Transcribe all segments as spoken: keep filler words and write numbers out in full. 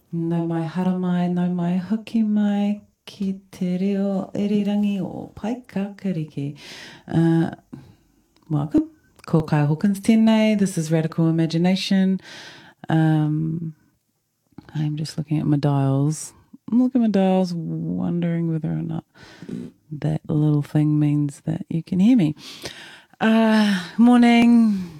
No mai haramai, no mai hoki mai ki te reo irirangi o Paika Kariki. Uh, welcome. Ko Kai Hawkins tēnei. This is Radical Imagination. Um, I'm just looking at my dials. I'm looking at my dials, wondering whether or not that little thing means that you can hear me. Uh, morning.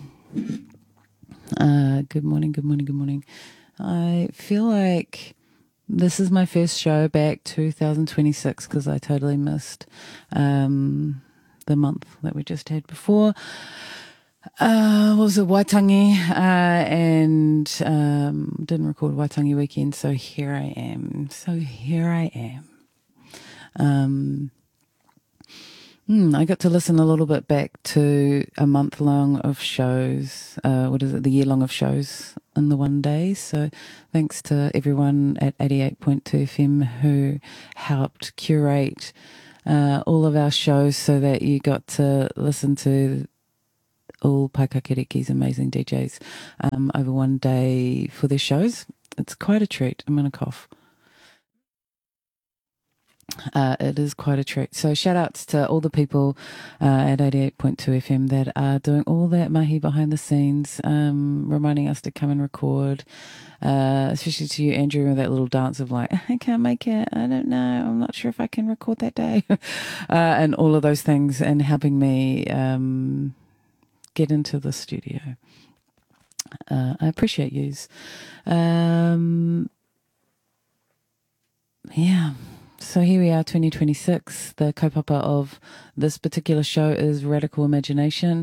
Uh, good morning, good morning, good morning. I feel like this is my first show back two thousand twenty-six because I totally missed um, the month that we just had before. Uh, what was it, Waitangi, uh, and um, didn't record Waitangi weekend, so here I am. So here I am. Um, Hmm, I got to listen a little bit back to a month long of shows. Uh, what is it? The year long of shows in the one day. So thanks to everyone at eighty-eight point two F M who helped curate uh, all of our shows so that you got to listen to all Paikakiriki's amazing D Js um, over one day for their shows. It's quite a treat. I'm going to cough. Uh, it is quite a treat. So shout outs to all the people uh, at eighty-eight point two F M that are doing all that mahi behind the scenes, um, reminding us to come and record, uh, especially to you, Andrew, with that little dance of like, I can't make it, I don't know, I'm not sure if I can record that day, uh, and all of those things, and helping me um, get into the studio. Uh, I appreciate yous. Um, yeah. So here we are, twenty twenty-six. The kaupapa of this particular show is Radical Imagination,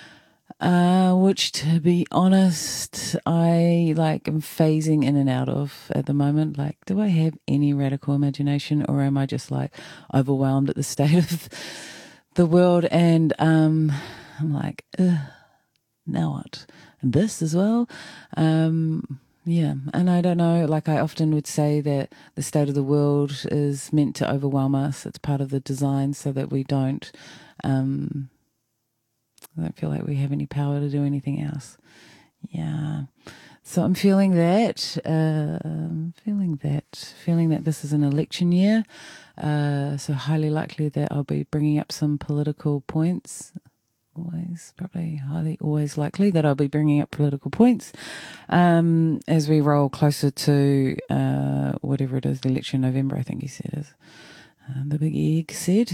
uh, which, to be honest, I like am phasing in and out of at the moment. Like, do I have any radical imagination, or am I just like overwhelmed at the state of the world? And um, I'm like, ugh, now what? And this as well. Um, yeah, and I don't know, like I often would say that the state of the world is meant to overwhelm us. It's part of the design so that we don't, um, I don't feel like we have any power to do anything else. Yeah. So I'm feeling that, uh, I'm feeling that, feeling that this is an election year. Uh, so highly likely that I'll be bringing up some political points. Always, probably highly always likely that I'll be bringing up political points um, as we roll closer to uh, whatever it is, the election in November, I think he said is. Uh, the big egg said.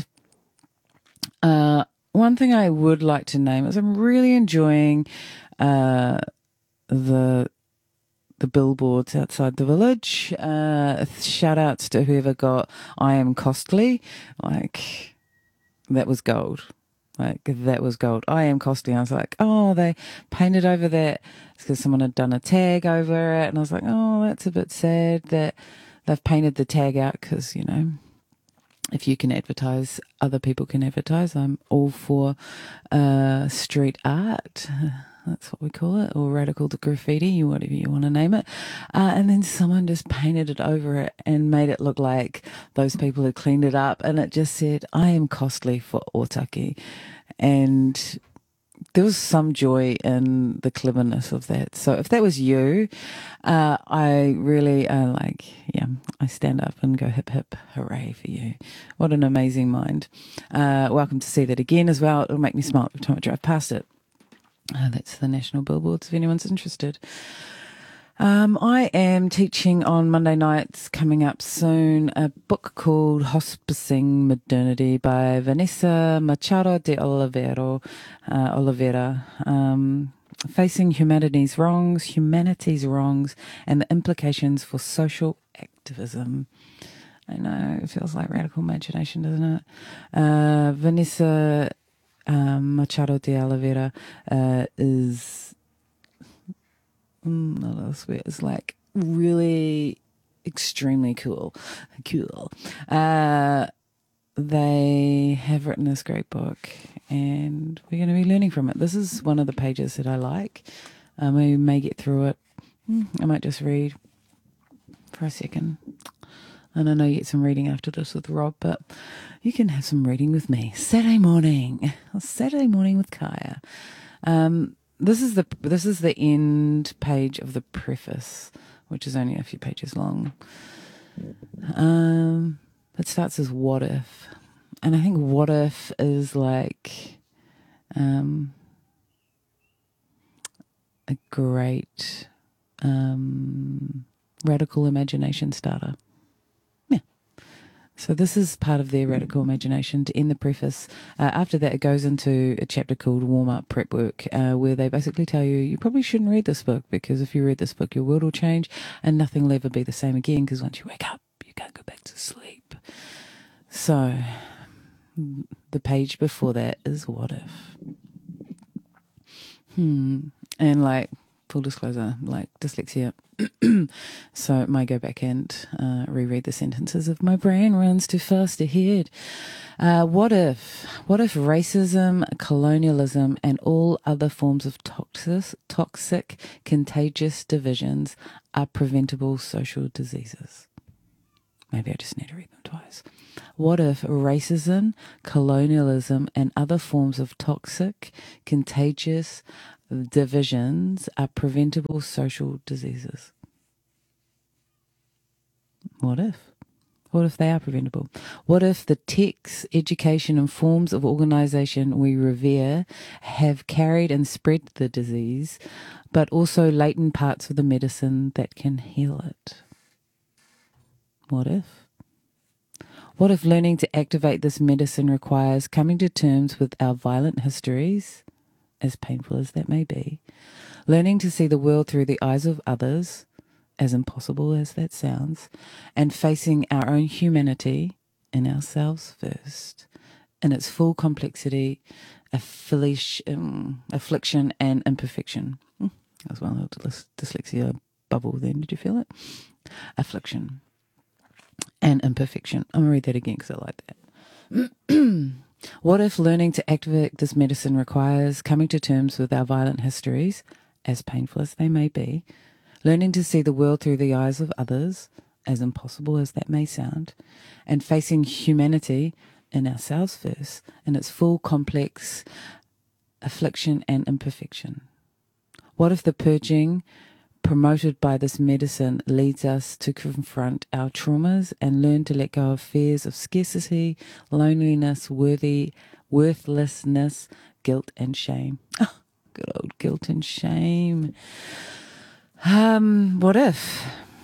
Uh, one thing I would like to name is I'm really enjoying uh, the the billboards outside the village. Uh, shout outs to whoever got I Am Costly. Like, that was gold. Like, that was gold. I Am Costly. I was like, oh, they painted over that. It's because someone had done a tag over it. And I was like, oh, that's a bit sad that they've painted the tag out because, you know, if you can advertise, other people can advertise. I'm all for uh, street art. That's what we call it, or radical graffiti, whatever you want to name it. Uh, and then someone just painted it over it and made it look like those people had cleaned it up. And it just said, I am costly for Otaki. And there was some joy in the cleverness of that. So if that was you, uh, I really uh, like, yeah, I stand up and go hip, hip, hooray for you. What an amazing mind. Uh, welcome to see that again as well. It'll make me smile every time I drive past it. Uh, that's the national billboards if anyone's interested. Um, I am teaching on Monday nights coming up soon a book called Hospicing Modernity by Vanessa Machado de Olivero, uh, Oliveira. Um, facing humanity's wrongs, humanity's wrongs, and the implications for social activism. I know, it feels like radical imagination, doesn't it? Uh, Vanessa um, Machado de Oliveira uh, is, mm, it's like really extremely cool. Cool. Uh, they have written this great book and we're going to be learning from it. This is one of the pages that I like. Um, we may get through it. I might just read for a second. And I know you get some reading after this with Rob, but you can have some reading with me. Saturday morning. Saturday morning with Kaya. Um, this is the this is the end page of the preface which is only a few pages long. Um, it starts as what if. And I think what if is like um, a great um, radical imagination starter. Yeah. So this is part of their radical imagination to end the preface. Uh, after that, it goes into a chapter called Warm-Up Prep Work, uh, where they basically tell you, you probably shouldn't read this book, because if you read this book, your world will change and nothing will ever be the same again, because once you wake up, you can't go back to sleep. So the page before that is what if. Hmm. And like, full disclosure, like dyslexia. So I might go back and uh, reread the sentences if my brain runs too fast ahead. Uh, what if? What if racism, colonialism, and all other forms of toxic, toxic, contagious divisions are preventable social diseases? Maybe I just need to read them twice. What if racism, colonialism, and other forms of toxic, contagious divisions are preventable social diseases? What if? What if they are preventable? What if the texts, education, and forms of organisation we revere have carried and spread the disease, but also latent parts of the medicine that can heal it? What if? What if learning to activate this medicine requires coming to terms with our violent histories, as painful as that may be, learning to see the world through the eyes of others, as impossible as that sounds, and facing our own humanity in ourselves first, in its full complexity, affliction, affliction and imperfection. That was one little dyslexia bubble then. Did you feel it? Affliction and imperfection. I'm going to read that again because I like that. What if learning to activate this medicine requires coming to terms with our violent histories, as painful as they may be, learning to see the world through the eyes of others, as impossible as that may sound, and facing humanity in ourselves first, in its full complex affliction and imperfection? What if the purging promoted by this medicine leads us to confront our traumas and learn to let go of fears of scarcity, loneliness, worthy, worthlessness, guilt and shame? Oh, good old guilt and shame. Um, what if?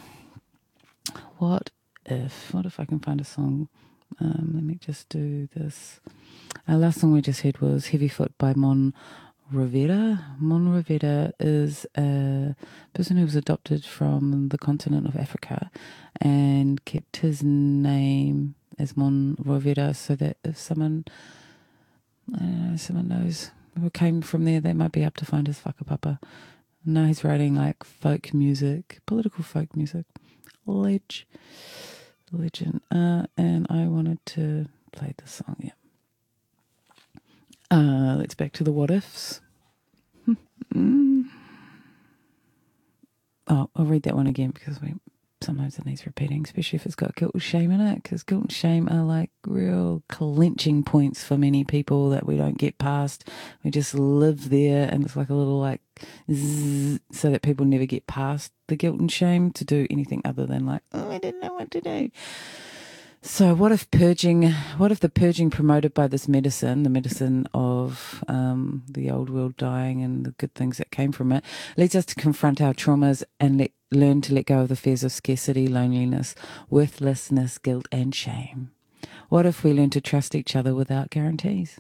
What if? What if I can find a song? Um, let me just do this. Our last song we just heard was Heavy Foot by Mon Rivera. Mon Rivera is a person who was adopted from the continent of Africa and kept his name as Mon Rivera so that if someone, I don't know, someone knows who came from there, they might be able to find his whakapapa. Now he's writing like folk music, political folk music, leg, legend. Uh, and I wanted to play the song, yeah. Uh, let's back to the what ifs. mm. Oh, I'll read that one again because we sometimes it needs repeating, especially if it's got guilt and shame in it, because guilt and shame are like real clenching points for many people that we don't get past. We just live there, and it's like a little like zzz, so that people never get past the guilt and shame to do anything other than like, oh, I didn't know what to do. So what if purging, what if the purging promoted by this medicine, the medicine of um, the old world dying and the good things that came from it, leads us to confront our traumas and let, learn to let go of the fears of scarcity, loneliness, worthlessness, guilt and shame? What if we learn to trust each other without guarantees?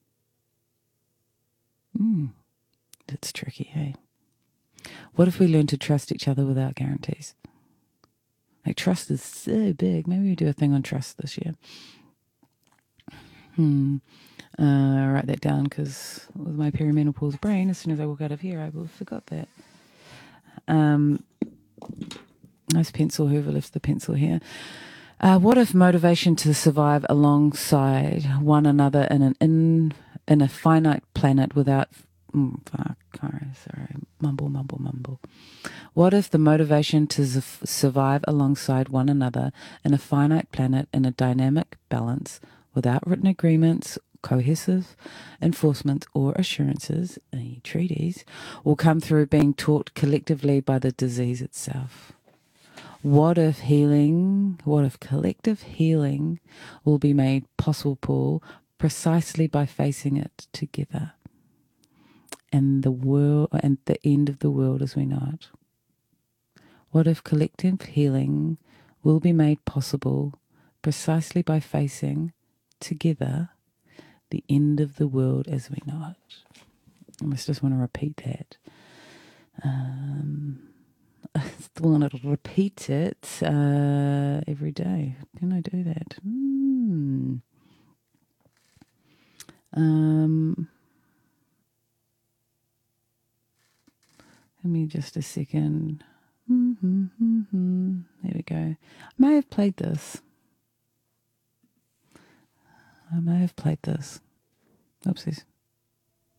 Mm, that's tricky, hey? What if we learn to trust each other without guarantees? Like, trust is so big. Maybe we do a thing on trust this year. Hmm. Uh, write that down because with my perimenopause brain, as soon as I walk out of here, I will have forgot that. Um, nice pencil. Whoever left the pencil here. Uh, what if motivation to survive alongside one another in an in in a finite planet without mm, fuck, sorry, mumble, mumble, mumble. What if the motivation to su- survive alongside one another in a finite planet in a dynamic balance without written agreements, cohesive enforcement or assurances, any treaties, will come through being taught collectively by the disease itself? What if healing, what if collective healing will be made possible precisely by facing it together? And the world, and the end of the world as we know it. What if collective healing will be made possible precisely by facing together the end of the world as we know it? I must just want to repeat that. Um, I still want to repeat it uh, every day. Can I do that? Hmm. Um, give me just a second. Mm-hmm, mm-hmm. There we go. I may have played this. I may have played this. Oopsies.